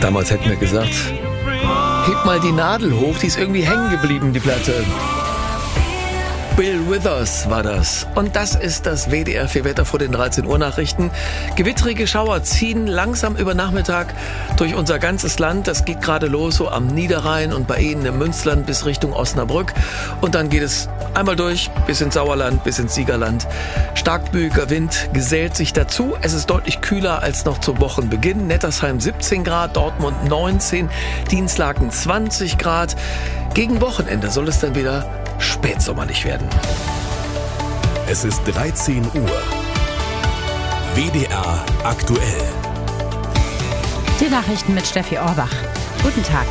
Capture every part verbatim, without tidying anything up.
Damals hätten wir gesagt, heb mal die Nadel hoch, die ist irgendwie hängen geblieben, die Platte. Bill Withers war das. Und das ist das W D R vier Wetter vor den dreizehn Uhr Nachrichten. Gewittrige Schauer ziehen langsam über Nachmittag durch unser ganzes Land. Das geht gerade los, so am Niederrhein und bei Ihnen im Münsterland bis Richtung Osnabrück. Und dann geht es einmal durch bis ins Sauerland, bis ins Siegerland. Starkböiger Wind gesellt sich dazu. Es ist deutlich kühler als noch zum Wochenbeginn. Nettersheim siebzehn Grad, Dortmund neunzehn, Dienstlaken zwanzig Grad. Gegen Wochenende soll es dann wieder spätsommerlich werden. Es ist dreizehn Uhr. W D R aktuell. Die Nachrichten mit Steffi Orbach. Guten Tag.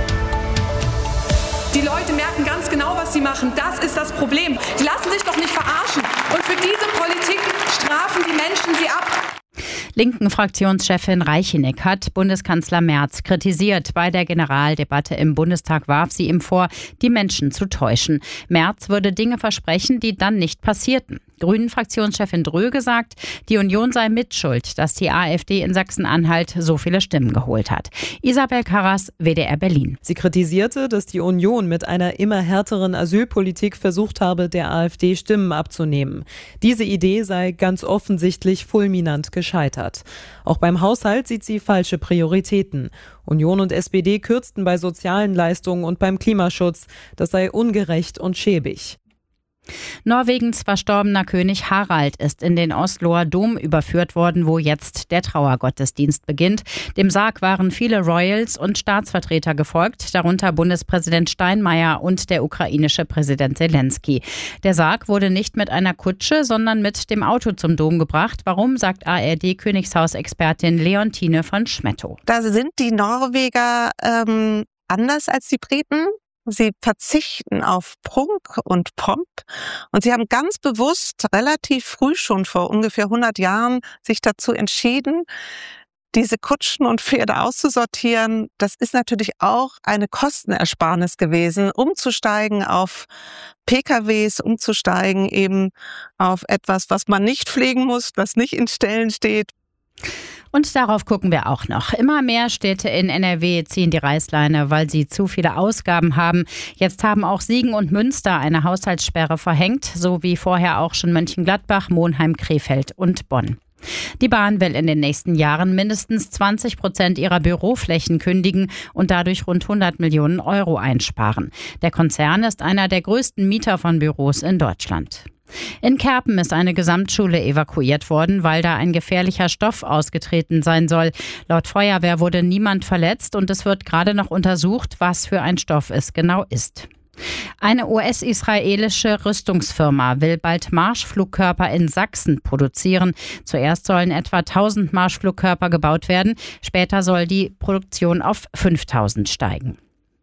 Die Leute merken ganz genau, was sie machen. Das ist das Problem. Die lassen sich doch nicht verarschen. Und für diese Politik strafen die Menschen sie ab. Linken Fraktionschefin Reicheneck hat Bundeskanzler Merz kritisiert. Bei der Generaldebatte im Bundestag warf sie ihm vor, die Menschen zu täuschen. Merz würde Dinge versprechen, die dann nicht passierten. Grünen-Fraktionschefin Dröge sagt, die Union sei mitschuld, dass die AfD in Sachsen-Anhalt so viele Stimmen geholt hat. Isabel Karras, W D R Berlin. Sie kritisierte, dass die Union mit einer immer härteren Asylpolitik versucht habe, der AfD Stimmen abzunehmen. Diese Idee sei ganz offensichtlich fulminant gescheitert. Auch beim Haushalt sieht sie falsche Prioritäten. Union und S P D kürzten bei sozialen Leistungen und beim Klimaschutz. Das sei ungerecht und schäbig. Norwegens verstorbener König Harald ist in den Osloer Dom überführt worden, wo jetzt der Trauergottesdienst beginnt. Dem Sarg waren viele Royals und Staatsvertreter gefolgt, darunter Bundespräsident Steinmeier und der ukrainische Präsident Zelensky. Der Sarg wurde nicht mit einer Kutsche, sondern mit dem Auto zum Dom gebracht. Warum, sagt A R D-Königshausexpertin Leontine von Schmettow. Da sind die Norweger ähm, anders als die Briten. Sie verzichten auf Prunk und Pomp und sie haben ganz bewusst relativ früh schon vor ungefähr hundert Jahren sich dazu entschieden, diese Kutschen und Pferde auszusortieren. Das ist natürlich auch eine Kostenersparnis gewesen, umzusteigen auf P K Ws, umzusteigen eben auf etwas, was man nicht pflegen muss, was nicht in Ställen steht. Und darauf gucken wir auch noch. Immer mehr Städte in N R W ziehen die Reißleine, weil sie zu viele Ausgaben haben. Jetzt haben auch Siegen und Münster eine Haushaltssperre verhängt, so wie vorher auch schon Mönchengladbach, Monheim, Krefeld und Bonn. Die Bahn will in den nächsten Jahren mindestens zwanzig Prozent ihrer Büroflächen kündigen und dadurch rund hundert Millionen Euro einsparen. Der Konzern ist einer der größten Mieter von Büros in Deutschland. In Kerpen ist eine Gesamtschule evakuiert worden, weil da ein gefährlicher Stoff ausgetreten sein soll. Laut Feuerwehr wurde niemand verletzt und es wird gerade noch untersucht, was für ein Stoff es genau ist. Eine U S-israelische Rüstungsfirma will bald Marschflugkörper in Sachsen produzieren. Zuerst sollen etwa tausend Marschflugkörper gebaut werden. Später soll die Produktion auf fünftausend steigen.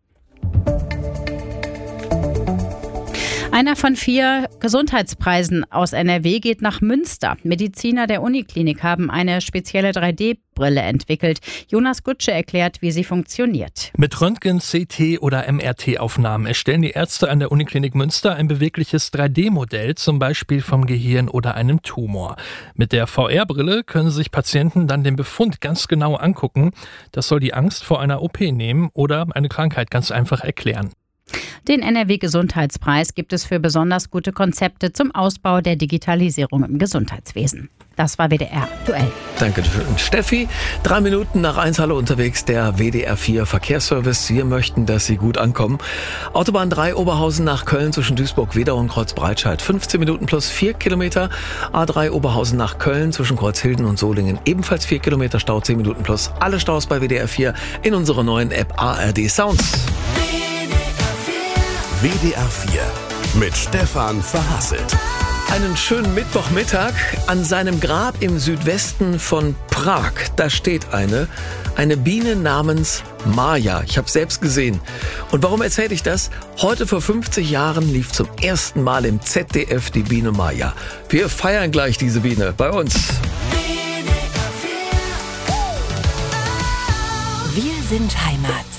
Einer von vier Gesundheitspreisen aus N R W geht nach Münster. Mediziner der Uniklinik haben eine spezielle drei D Brille entwickelt. Jonas Gutsche erklärt, wie sie funktioniert. Mit Röntgen-, C T- oder M R T-Aufnahmen erstellen die Ärzte an der Uniklinik Münster ein bewegliches drei D Modell, zum Beispiel vom Gehirn oder einem Tumor. Mit der V R-Brille können sich Patienten dann den Befund ganz genau angucken. Das soll die Angst vor einer O P nehmen oder eine Krankheit ganz einfach erklären. Den N R W-Gesundheitspreis gibt es für besonders gute Konzepte zum Ausbau der Digitalisierung im Gesundheitswesen. Das war W D R aktuell. Danke schön, Steffi. Drei Minuten nach eins, hallo unterwegs, der W D R vier Verkehrsservice. Wir möchten, dass Sie gut ankommen. Autobahn drei Oberhausen nach Köln zwischen Duisburg-Wedau und Kreuzbreitscheid. fünfzehn Minuten plus vier Kilometer. A drei Oberhausen nach Köln zwischen Kreuzhilden und Solingen. Ebenfalls vier Kilometer Stau, zehn Minuten plus. Alle Staus bei W D R vier in unserer neuen App A R D Sounds. W D R vier mit Stefan Verhasselt. Einen schönen Mittwochmittag. An seinem Grab im Südwesten von Prag, da steht eine, eine Biene namens Maja. Ich habe es selbst gesehen. Und warum erzähle ich das? Heute vor fünfzig Jahren lief zum ersten Mal im Z D F die Biene Maja. Wir feiern gleich diese Biene bei uns. Wir sind Heimat.